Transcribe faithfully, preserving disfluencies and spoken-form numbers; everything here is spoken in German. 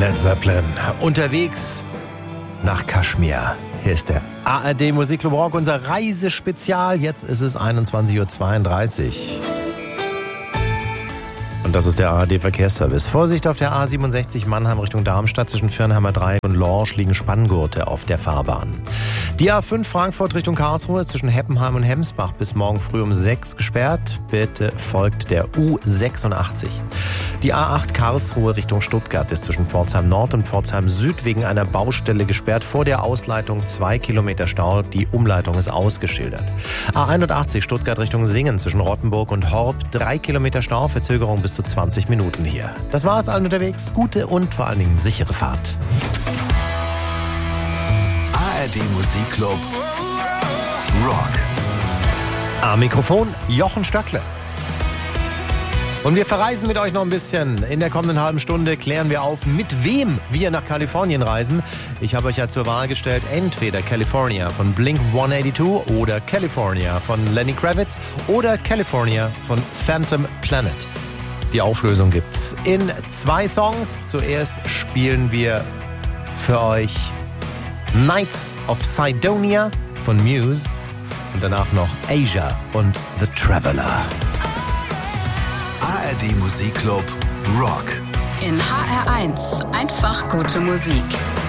Led Zeppelin unterwegs nach Kaschmir. Hier ist der A R D Musikclub Rock, unser Reisespezial. Jetzt ist es einundzwanzig Uhr zweiunddreißig. Und das ist der A R D-Verkehrsservice. Vorsicht auf der A siebenundsechzig Mannheim Richtung Darmstadt. Zwischen Firnheimer Dreieck und Lorsch liegen Spanngurte auf der Fahrbahn. Die A fünf Frankfurt Richtung Karlsruhe ist zwischen Heppenheim und Hemsbach bis morgen früh um sechs gesperrt. Bitte folgt der U sechsundachtzig. Die A acht Karlsruhe Richtung Stuttgart ist zwischen Pforzheim Nord und Pforzheim Süd wegen einer Baustelle gesperrt. Vor der Ausleitung zwei Kilometer Stau. Die Umleitung ist ausgeschildert. A einundachtzig Stuttgart Richtung Singen zwischen Rottenburg und Horb. drei Kilometer Stau, Verzögerung bis zu zwanzig Minuten hier. Das war es, allen unterwegs. Gute und vor allen Dingen sichere Fahrt. A R D Musikclub Rock. Am Mikrofon Jochen Stöckle. Und wir verreisen mit euch noch ein bisschen. In der kommenden halben Stunde klären wir auf, mit wem wir nach Kalifornien reisen. Ich habe euch ja zur Wahl gestellt, entweder California von Blink hundertzweiundachtzig oder California von Lenny Kravitz oder California von Phantom Planet. Die Auflösung gibt's in zwei Songs. Zuerst spielen wir für euch Knights of Sidonia von Muse und danach noch Asia und The Traveler. A R D Musikclub Rock. In H R eins einfach gute Musik.